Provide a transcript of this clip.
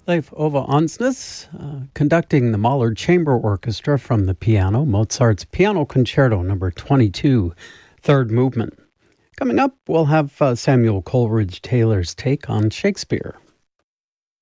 Leif Ove Ansnes, conducting the Mahler Chamber Orchestra from the piano, Mozart's Piano Concerto No. 22, third movement. Coming up, we'll have Samuel Coleridge Taylor's take on Shakespeare.